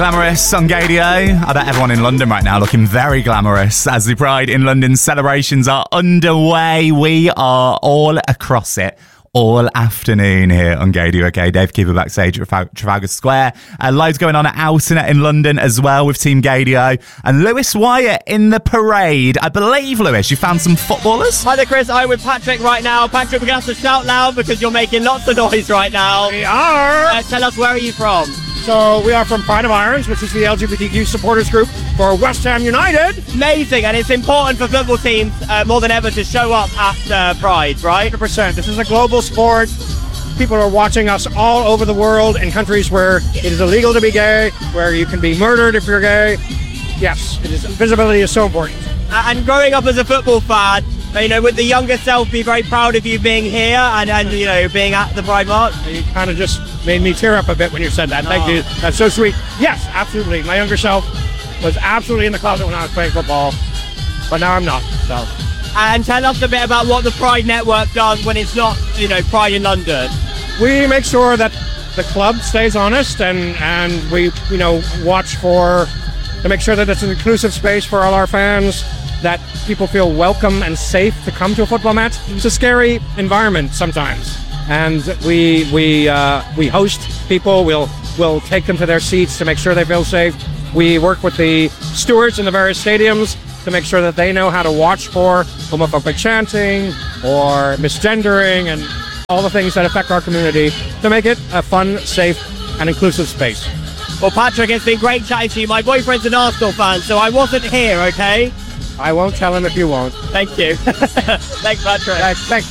Glamorous on Gadio. I bet everyone in London right now looking very glamorous as the Pride in London celebrations are underway. We are all across it all afternoon here on Gadio. Okay, Dave Keeper backstage at Trafalgar Square. Loads going on at Outernet in London as well with Team Gadio. And Lewis Wyatt in the parade. I believe, Lewis, you found some footballers? Hi there, Chris. I'm with Patrick right now. Patrick, we're going to have to shout loud because you're making lots of noise right now. We are. Tell us, where are you from? So we are from Pride of Irons, which is the LGBTQ supporters group for West Ham United. Amazing, and it's important for football teams more than ever to show up at Pride, right? 100%. This is a global sport. People are watching us all over the world in countries where it is illegal to be gay, where you can be murdered if you're gay. Yes, visibility is so important. And growing up as a football fan, you know, would the younger self be very proud of you being here and you know, being at the Pride March? You kind of just made me tear up a bit when you said that. Thank you. That's so sweet. Yes, absolutely. My younger self was absolutely in the closet when I was playing football, but now I'm not. So. And tell us a bit about what the Pride Network does when it's not, you know, Pride in London. We make sure that the club stays honest and we, you know, watch to make sure that it's an inclusive space for all our fans, that people feel welcome and safe to come to a football match. It's a scary environment sometimes, and we host people. We'll take them to their seats to make sure they feel safe. We work with the stewards in the various stadiums to make sure that they know how to watch for homophobic chanting or misgendering and all the things that affect our community to make it a fun, safe, and inclusive space. Well, Patrick, it's been great chatting to you. My boyfriend's an Arsenal fan, so I wasn't here, okay? I won't tell him if you won't. Thanks, Patrick. Thanks.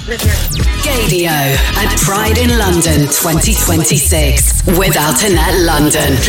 Gadio at Pride in London 2026 with Outernet London.